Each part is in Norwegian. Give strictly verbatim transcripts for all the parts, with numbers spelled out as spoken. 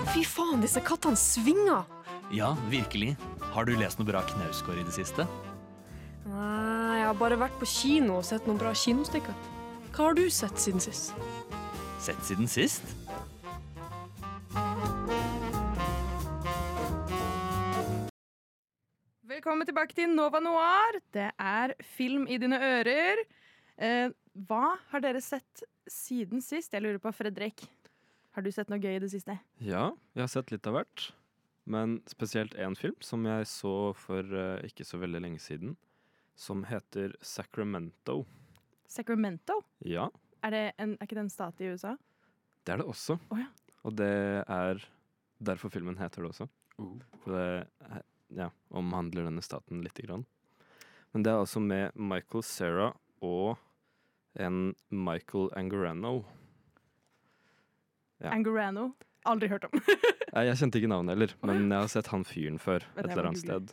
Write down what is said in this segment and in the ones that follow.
Fy faen, disse kattene svinger! Ja, virkelig. Har du lest noe bra Knausgård i det siste? Nei, jeg har bare vært på kino og sett noen bra kinostykker. Hva har du sett siden sist? Sett siden sist? Velkommen tilbake til Nova Noir. Det er film i dine ører. Eh, hva har dere sett siden sist? Jeg lurer på, Fredrik. Har du sett noe gøy i det siste? Ja, jeg har sett litt av hvert. Men spesielt en film som jeg så for uh, ikke så veldig lenge siden, som heter Sacramento. Sacramento? Ja. Er, det en, er ikke det en stat i U S A? Det er det også. Oh, ja. Og det er derfor filmen heter det også. Uh. For det ja, omhandler denne staten litt grann. Men det er altså med Michael Cera og en Michael Angarano. Ja. Angarano? Aldri hørt om. Nei, jeg kjente ikke navnet heller, men jeg har sett han fyren før et eller annet sted.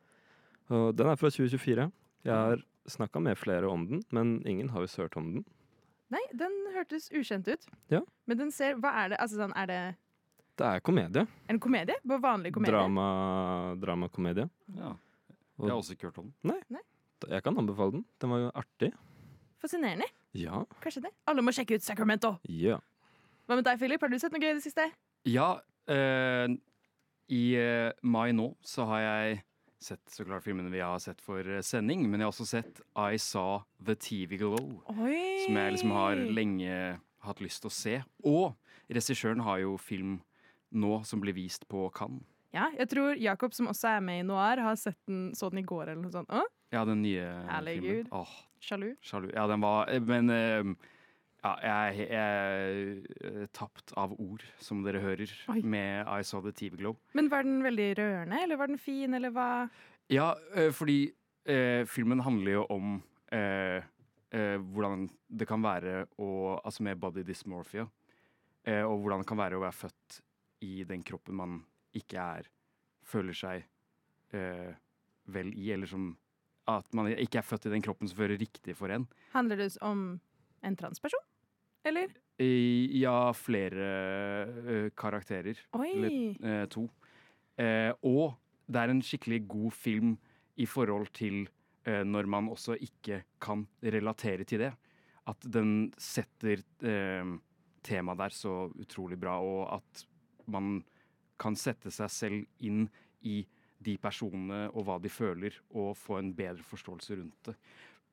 Og den er fra tjue tjuefire. Jeg har snakket med flere om den, men ingen har jo hørt om den. Nei, den hørtes ukjent ut. Ja. Men den ser, hva er det? Altså sånn, er det... Det er komedie. En komedie? Bare vanlig komedie? Drama, dramakomedie. Ja. Jeg har også ikke hørt om den. Nei. Nei. Jeg kan anbefale den. Den var jo artig. Fascinerende. Ja. Kanskje det. Alle må sjekke ut Sacramento. Ja. Hva med deg, Philip? Har du sett noe gøy i det siste? Ja, eh, i eh, mai nå så har jeg sett så klart filmene vi har sett for eh, sending, men jeg har også sett I Saw The T V Glow, Oi. som jeg liksom har lenge hatt lyst til å se. Og regissøren har jo film nå som blir vist på Cannes. Ja, jeg tror Jakob, som også er med i Noir, har sett den, så den i går eller noe sånt. Åh? Ja, den nye Herlig filmen. Gud. Åh, Sjalu. Sjalu. Ja, den var, men eh, ja, jeg, jeg er tapt av ord, som dere hører, Oi. med I Saw The T V Glow. Men var den veldig rørende, eller var den fin, eller hva? Ja, øh, fordi øh, filmen handler jo om øh, øh, hvordan det kan være å, altså med body dysmorphia, øh, og hvordan det kan være å være født i den kroppen man ikke er, føler seg øh, vel i, eller som at man ikke er født i den kroppen som føler riktig for en. Handler det om en transperson, eller? I, ja, flere øh, karakterer. Oi. Eller øh, to. Eh, og det er en skikkelig god film i forhold til eh, når man også ikke kan relatere til det. At den setter eh, temaet der så utrolig bra, og at man kan sette seg selv inn i de personene og hva de føler, og få en bedre forståelse rundt det.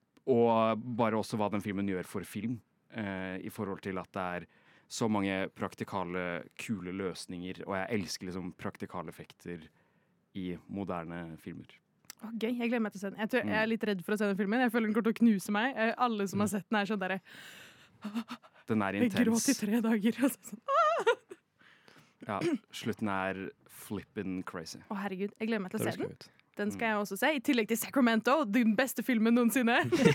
Og bare også hva den filmen gjør for film, eh, i forhold til at det er så mange praktikale, kule løsninger, og jeg elsker liksom praktikale effekter i moderne filmer. Å, gøy, jeg gleder meg til å se den. Jeg, tror, jeg er litt redd for å se den filmen. Jeg føler den kommer til å knuse meg. Eh, Alle som har sett den er sånn der, Den er jeg gråt i intens. tre dager. Og så sånn, «Ah!» Ja, slutten er flippin' crazy. Å herregud, jeg gleder meg til å Det se høres den. gøy ut. Den skal jeg også se, i tillegg til Sacramento, den beste filmen noensinne.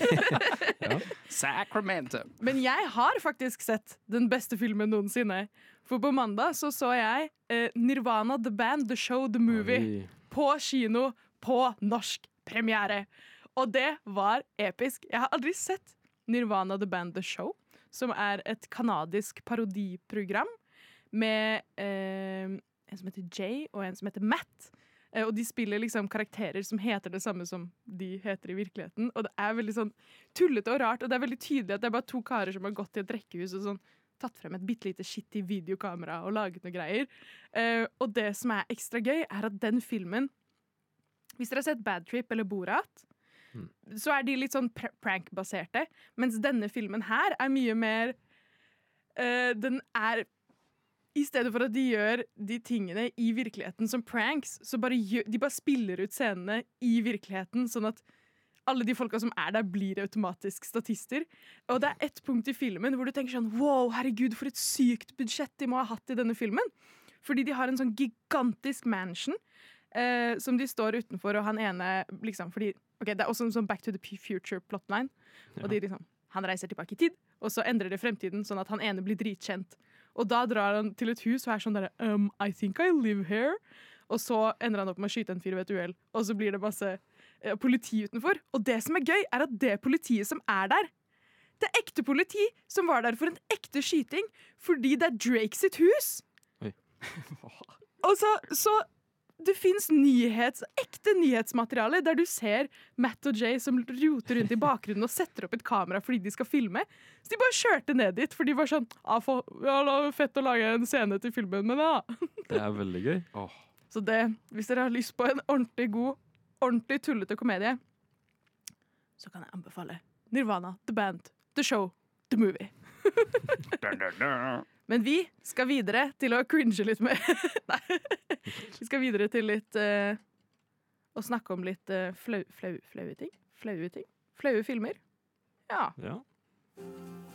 Sacramento! Men jeg har faktisk sett den beste filmen noensinne. For på mandag så så jeg eh, Nirvana, The Band, The Show, The Movie Oi. på kino på norsk premiere. Og det var episk. Jeg har aldri sett Nirvana, The Band, The Show, som er et kanadisk parodiprogram med eh, en som heter Jay og en som heter Matt. Eh, og de spiller liksom karakterer som heter det samme som de heter i virkeligheten. Og det er veldig sånn tullete og rart, og det er veldig tydelig at det er bare to karer som har gått til et rekkehus og sånn tatt frem et bittelite shitty videokamera og laget noe greier. Eh, og det som er ekstra gøy, er at den filmen, hvis dere har sett Bad Trip eller Borat, mm. så er de litt sånn pr- prank-baserte, mens denne filmen her er mye mer eh, den er i stedet for at de gjør de tingene i virkeligheten som pranks, så bare gjør, de bare spiller ut scenene i virkeligheten, sånn at alle de folka som er der, blir automatisk statister. Og det er ett punkt i filmen hvor du tenker sånn, wow, herregud, for et sykt budsjett de må ha hatt i denne filmen. Fordi de har en sånn gigantisk mansion eh, som de står utenfor, og han ene, liksom, fordi, ok, det er også en sånn Back to the Future plotline, og de liksom, han reiser tilbake i tid, og så endrer det fremtiden sånn at han ene blir dritkjent. Og da drar han til et hus og er sånn der, um, I think I live here. Og så ender han opp med å skyte en fyr ved et uhell. Og så blir det masse eh, politi utenfor. Og det som er gøy, er at det politiet som er der, det er ekte politi som var der for en ekte skyting, fordi det er Drake sitt hus. Oi. Og så, så det finnes nyhets, ekte nyhetsmateriale der du ser Matt og Jay som roter rundt i bakgrunnen og setter opp et kamera fordi de skal filme. Så de bare kjørte ned dit, for de var sånn ah, for, ja, det er fett å lage en scene til filmen, men ja. Det er veldig gøy. Åh. Så det, hvis dere har lyst på en ordentlig god, ordentlig tullete komedie, så kan jeg anbefale Nirvana, The Band, The Show, The Movie. Men vi skal videre til å cringe litt mer. Nei, vi skal videre til litt uh, å snakke om litt uh, flau, flau, flaue ting. Flaue ting. Flaue filmer. Ja. Ja.